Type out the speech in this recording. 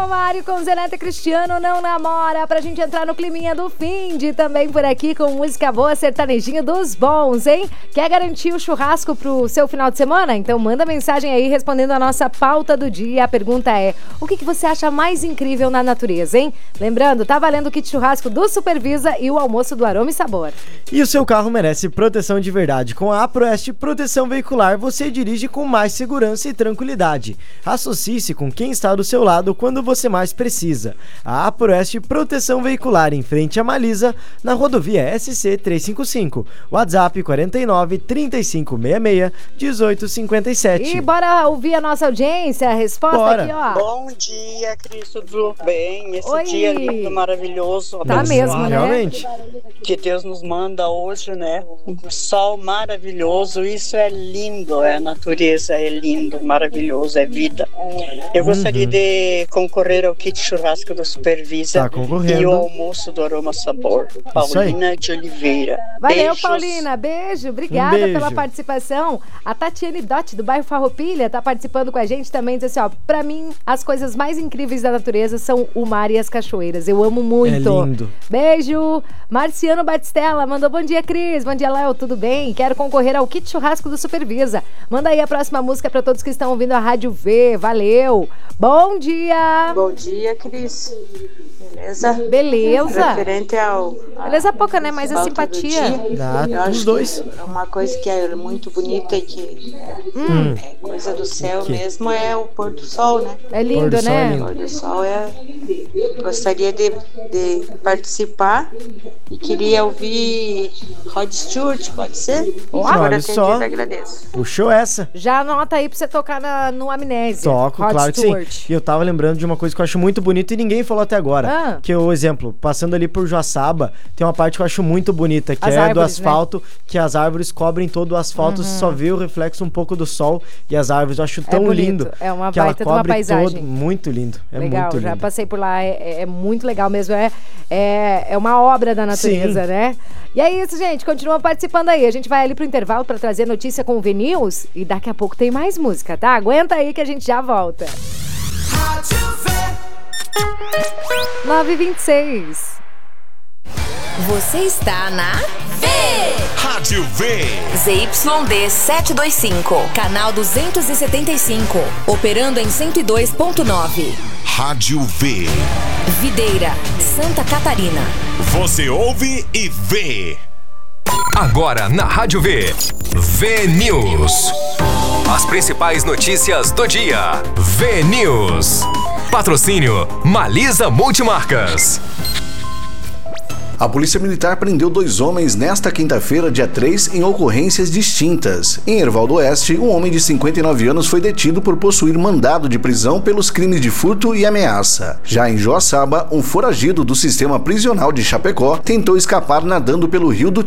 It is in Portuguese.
Romário com Zenete Cristiano, Não Namora, pra gente entrar no climinha do fim de também por aqui com música boa, sertanejinho dos bons, hein? Quer garantir o churrasco pro seu final de semana? Então manda mensagem aí respondendo a nossa pauta do dia. A pergunta é, o que você acha mais incrível na natureza, hein? Lembrando, tá valendo o kit churrasco do Supervisa e o almoço do Aroma e Sabor. E o seu carro merece proteção de verdade. Com a Aproeste Proteção Veicular, você dirige com mais segurança e tranquilidade. Associe-se com quem está do seu lado quando você mais precisa. A Aproeste Proteção Veicular, em frente à Malisa, na rodovia SC 355. WhatsApp 49 3566 1857. E bora ouvir a nossa audiência, a resposta bora. Aqui, ó. Bom dia, Cris, tudo bem? Esse Oi. dia lindo, maravilhoso. Tá mesmo, né? Realmente. Que Deus nos manda hoje, né? Um sol maravilhoso, isso é lindo, a natureza é lindo, maravilhoso, é vida. Eu gostaria de concorrer ao kit churrasco do Supervisa Tá concorrendo. e o almoço do Aroma Sabor. Paulina de Oliveira. Valeu, Beijos. Paulina. Beijo. Obrigada Beijo. pela participação. A Tatiane Dott, do bairro Farroupilha, tá participando com a gente também. Diz assim, ó, pra mim, as coisas mais incríveis da natureza são o mar e as cachoeiras. Eu amo muito. É lindo. Beijo. Marciano Batistella mandou bom dia, Cris. Bom dia, Léo. Tudo bem? Quero concorrer ao kit churrasco do Supervisa. Manda aí a próxima música pra todos que estão ouvindo a Rádio V. Valeu. Bom dia. Bom dia, Cris. Beleza? Beleza. Referente ao... Beleza pouca, né? Mas a pauta do simpatia. dia, Dá eu os acho dois. que uma coisa que é muito bonita e que é coisa do céu O quê? mesmo é o pôr do sol, né? É Pôr lindo, do sol é né? O lindo. pôr do sol é... Gostaria de participar e queria ouvir Rod Stewart, pode ser? Olha Agora só. agradeço. Puxou essa. Já anota aí pra você tocar no Amnésia. Toco, Rod claro que Stewart. sim. E eu tava lembrando de uma coisa que eu acho muito bonita e ninguém falou até agora. Ah. Que é o exemplo, passando ali por Joaçaba, tem uma parte que eu acho muito bonita, que As é do árvores, asfalto, que as árvores cobrem todo o asfalto, você só vê o reflexo um pouco do sol e as árvores. Eu acho tão bonito. lindo. É uma que ela baita de uma cobre paisagem. todo. Muito lindo. É Legal, muito já lindo. passei por lá, é muito legal mesmo, é uma obra da natureza, Sim. né? E é isso, gente, continua participando aí, a gente vai ali pro intervalo pra trazer notícia com o V-News e daqui a pouco tem mais música, tá? Aguenta aí que a gente já volta. 9h26. Você está na Rádio V. ZYD 725, canal 275, operando em 102.9. Rádio V. Videira, Santa Catarina. Você ouve e vê. Agora na Rádio V. V-News. As principais notícias do dia. V-News. Patrocínio Malisa Multimarcas. A Polícia Militar prendeu 2 homens nesta quinta-feira, dia 3, em ocorrências distintas. Em Herval do Oeste, um homem de 59 anos foi detido por possuir mandado de prisão pelos crimes de furto e ameaça. Já em Joaçaba, um foragido do sistema prisional de Chapecó tentou escapar nadando pelo rio do